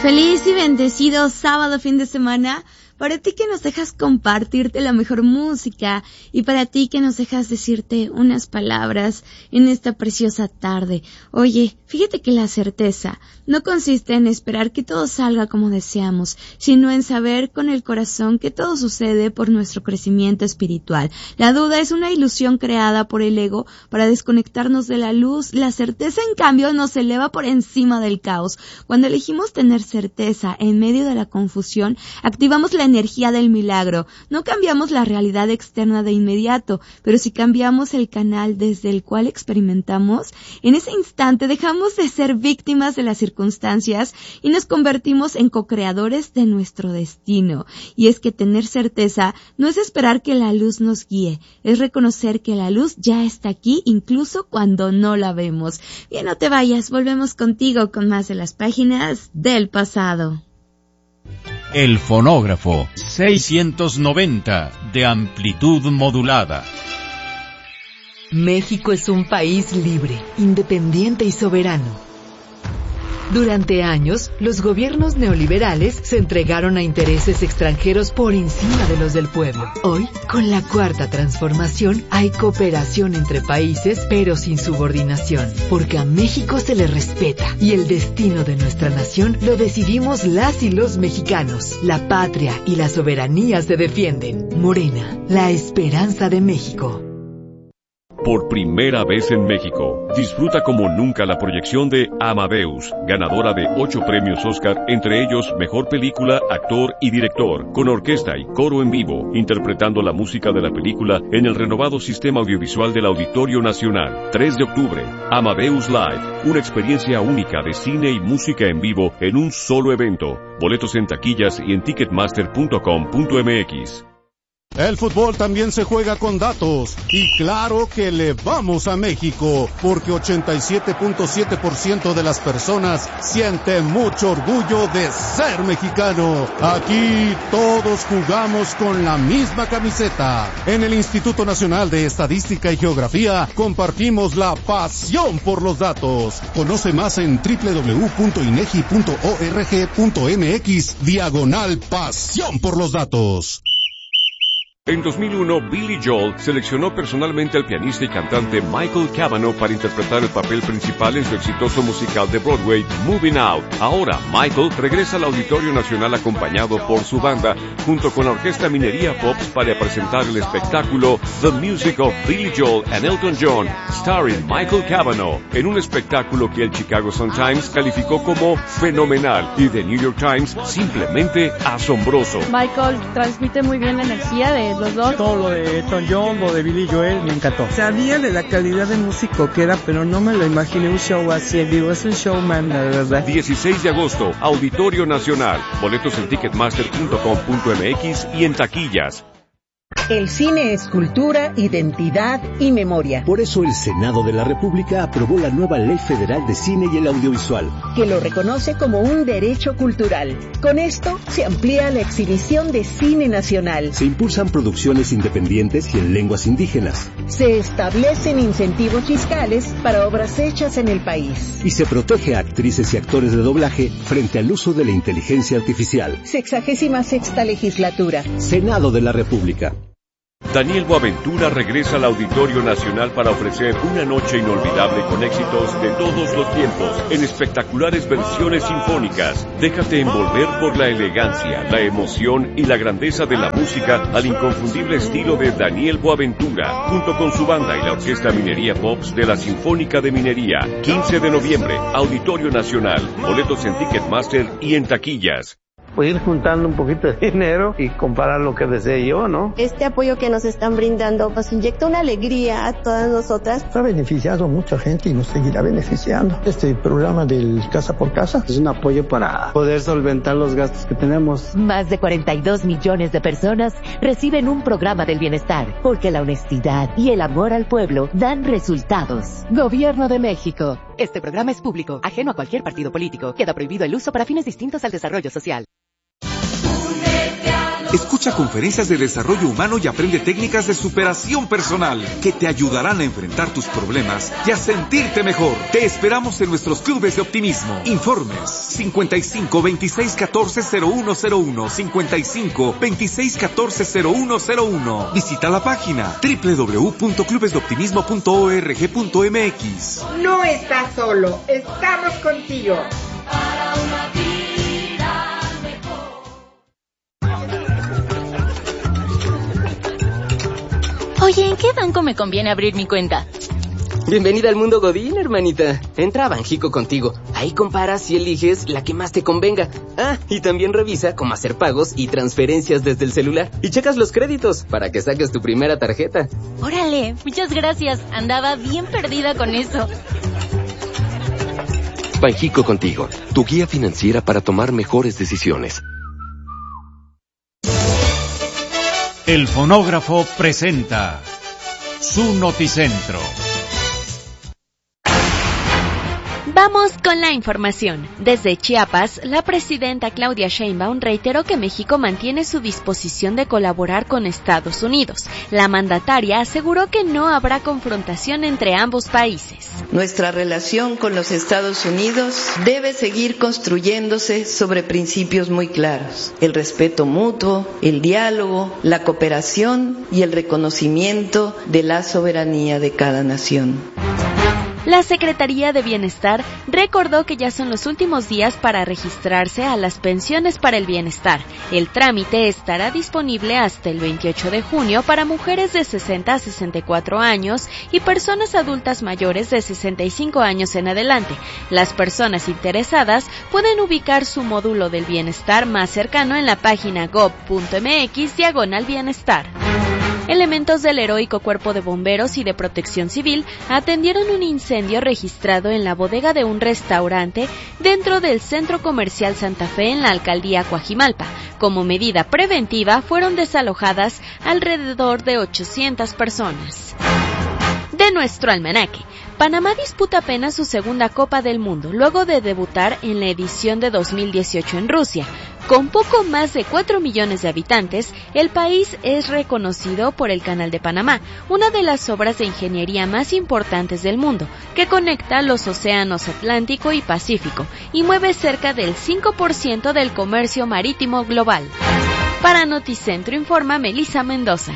Feliz y bendecido sábado, fin de semana, para ti que nos dejas compartirte la mejor música y para ti que nos dejas decirte unas palabras en esta preciosa tarde. Oye, fíjate que la certeza no consiste en esperar que todo salga como deseamos, sino en saber con el corazón que todo sucede por nuestro crecimiento espiritual. La duda es una ilusión creada por el ego para desconectarnos de la luz. La certeza, en cambio, nos eleva por encima del caos. Cuando elegimos tener certeza en medio de la confusión, activamos la energía del milagro. No cambiamos la realidad externa de inmediato, pero si cambiamos el canal desde el cual experimentamos, en ese instante dejamos de ser víctimas de las circunstancias y nos convertimos en co-creadores de nuestro destino. Y es que tener certeza no es esperar que la luz nos guíe, es reconocer que la luz ya está aquí incluso cuando no la vemos. Bien, no te vayas, volvemos contigo con más de las páginas del pasado. El fonógrafo 690 de amplitud modulada. México es un país libre, independiente y soberano. Durante años, los gobiernos neoliberales se entregaron a intereses extranjeros por encima de los del pueblo. Hoy, con la cuarta transformación, hay cooperación entre países, pero sin subordinación, porque a México se le respeta y el destino de nuestra nación lo decidimos las y los mexicanos. La patria y la soberanía se defienden. Morena, la esperanza de México. Por primera vez en México, disfruta como nunca la proyección de Amadeus, ganadora de 8 premios Oscar, entre ellos Mejor Película, Actor y Director, con orquesta y coro en vivo, interpretando la música de la película en el renovado sistema audiovisual del Auditorio Nacional. 3 de octubre, Amadeus Live, una experiencia única de cine y música en vivo en un solo evento. Boletos en taquillas y en ticketmaster.com.mx. El fútbol también se juega con datos, y claro que le vamos a México, porque 87.7% de las personas sienten mucho orgullo de ser mexicano. Aquí todos jugamos con la misma camiseta. En el Instituto Nacional de Estadística y Geografía compartimos la pasión por los datos. Conoce más en www.inegi.org.mx/pasión por los datos. En 2001, Billy Joel seleccionó personalmente al pianista y cantante Michael Cavanaugh para interpretar el papel principal en su exitoso musical de Broadway, Moving Out. Ahora, Michael regresa al Auditorio Nacional acompañado por su banda, junto con la orquesta Minería Pops, para presentar el espectáculo The Music of Billy Joel and Elton John, starring Michael Cavanaugh, en un espectáculo que el Chicago Sun-Times calificó como fenomenal y The New York Times simplemente asombroso. Michael transmite muy bien la energía de los dos. Todo lo de Elton John, lo de Billy Joel, me encantó. Sabía de la calidad de músico que era, pero no me lo imaginé un show así en vivo. Es un showman, la verdad. 16 de agosto, Auditorio Nacional. Boletos en ticketmaster.com.mx y en taquillas. El cine es cultura, identidad y memoria. Por eso el Senado de la República aprobó la nueva Ley Federal de Cine y el Audiovisual, que lo reconoce como un derecho cultural. Con esto se amplía la exhibición de cine nacional. Se impulsan producciones independientes y en lenguas indígenas. Se establecen incentivos fiscales para obras hechas en el país. Y se protege a actrices y actores de doblaje frente al uso de la inteligencia artificial. 66ª legislatura. Senado de la República. Daniel Boaventura regresa al Auditorio Nacional para ofrecer una noche inolvidable con éxitos de todos los tiempos, en espectaculares versiones sinfónicas. Déjate envolver por la elegancia, la emoción y la grandeza de la música al inconfundible estilo de Daniel Boaventura, junto con su banda y la Orquesta Minería Pops de la Sinfónica de Minería. 15 de noviembre, Auditorio Nacional. Boletos en Ticketmaster y en taquillas. Pues ir juntando un poquito de dinero y comprar lo que desee yo, ¿no? Este apoyo que nos están brindando nos inyecta una alegría a todas nosotras. Ha beneficiado a mucha gente y nos seguirá beneficiando. Este programa del Casa por Casa es un apoyo para poder solventar los gastos que tenemos. Más de 42 millones de personas reciben un programa del bienestar, porque la honestidad y el amor al pueblo dan resultados. Gobierno de México. Este programa es público, ajeno a cualquier partido político. Queda prohibido el uso para fines distintos al desarrollo social. Únete a Escucha conferencias de desarrollo humano y aprende técnicas de superación personal que te ayudarán a enfrentar tus problemas y a sentirte mejor. Te esperamos en nuestros clubes de optimismo. Informes 55 26 14 0101, 55 26 14 0101. Visita la página www.clubesdeoptimismo.org.mx. No estás solo, estamos contigo. Para una vida mejor. Oye, ¿en qué banco me conviene abrir mi cuenta? Bienvenida al mundo Godín, hermanita. Entra a Banjico Contigo. Ahí comparas y eliges la que más te convenga. Ah, y también revisa cómo hacer pagos y transferencias desde el celular. Y checas los créditos para que saques tu primera tarjeta. Órale, muchas gracias. Andaba bien perdida con eso. Banjico Contigo, tu guía financiera para tomar mejores decisiones. El fonógrafo presenta su noticentro. Vamos con la información. Desde Chiapas, la presidenta Claudia Sheinbaum reiteró que México mantiene su disposición de colaborar con Estados Unidos. La mandataria aseguró que no habrá confrontación entre ambos países. Nuestra relación con los Estados Unidos debe seguir construyéndose sobre principios muy claros: el respeto mutuo, el diálogo, la cooperación y el reconocimiento de la soberanía de cada nación. La Secretaría de Bienestar recordó que ya son los últimos días para registrarse a las pensiones para el bienestar. El trámite estará disponible hasta el 28 de junio para mujeres de 60 a 64 años y personas adultas mayores de 65 años en adelante. Las personas interesadas pueden ubicar su módulo del bienestar más cercano en la página gov.mx/bienestar. Elementos del heroico Cuerpo de Bomberos y de Protección Civil atendieron un incendio registrado en la bodega de un restaurante dentro del Centro Comercial Santa Fe en la alcaldía Coajimalpa. Como medida preventiva, fueron desalojadas alrededor de 800 personas. De nuestro almanaque. Panamá disputa apenas su segunda Copa del Mundo, luego de debutar en la edición de 2018 en Rusia. Con poco más de 4 millones de habitantes, el país es reconocido por el Canal de Panamá, una de las obras de ingeniería más importantes del mundo, que conecta los océanos Atlántico y Pacífico, y mueve cerca del 5% del comercio marítimo global. Para Noticentro informa Melissa Mendoza.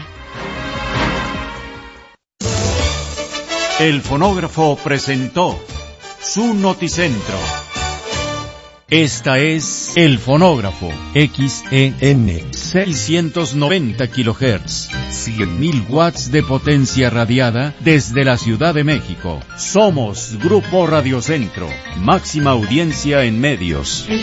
El fonógrafo presentó su noticentro. Esta es El Fonógrafo, XEN 690 kHz, 100.000 watts de potencia radiada desde la Ciudad de México. Somos Grupo Radio Centro, máxima audiencia en medios.